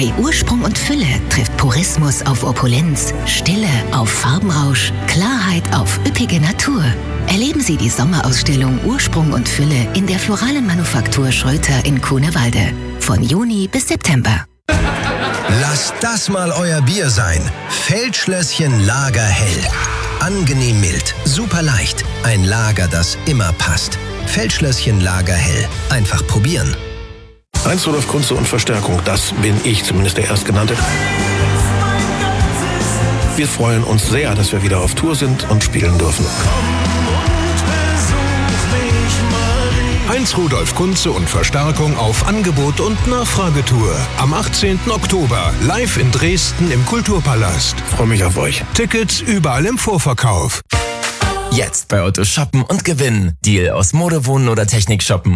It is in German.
Bei Ursprung und Fülle trifft Purismus auf Opulenz, Stille auf Farbenrausch, Klarheit auf üppige Natur. Erleben Sie die Sommerausstellung Ursprung und Fülle in der Floralen Manufaktur Schröter in Kunewalde. Von Juni bis September. Lasst das mal euer Bier sein. Feldschlösschen Lagerhell. Angenehm mild, super leicht. Ein Lager, das immer passt. Feldschlösschen Lagerhell. Einfach probieren. Heinz Rudolf Kunze und Verstärkung, das bin ich, zumindest der Erstgenannte. Wir freuen uns sehr, dass wir wieder auf Tour sind und spielen dürfen. Heinz Rudolf Kunze und Verstärkung auf Angebot und Nachfragetour. Am 18. Oktober live in Dresden im Kulturpalast. Freue mich auf euch. Tickets überall im Vorverkauf. Jetzt bei Otto shoppen und gewinnen. Deal aus Mode, Wohnen oder Technik shoppen.